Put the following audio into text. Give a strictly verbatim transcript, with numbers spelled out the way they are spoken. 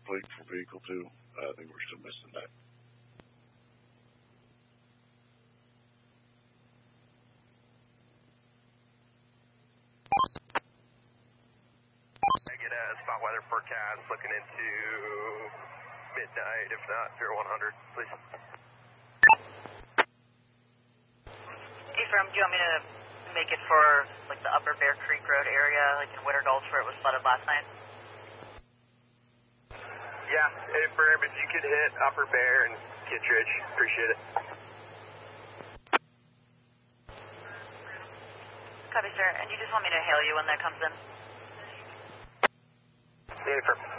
plate for vehicle two. Uh, I think we're still missing that. I get a spot weather forecast looking into midnight, if not zero one hundred, please. Hey, Firm, do you want me to make it for like the Upper Bear Creek Road area, like in Witter Gulch where it was flooded last night? Yeah, hey, Firm, if you could hit Upper Bear and Kittredge, appreciate it. Copy, sir. And you just want me to hail you when that comes in? Hey, Firm.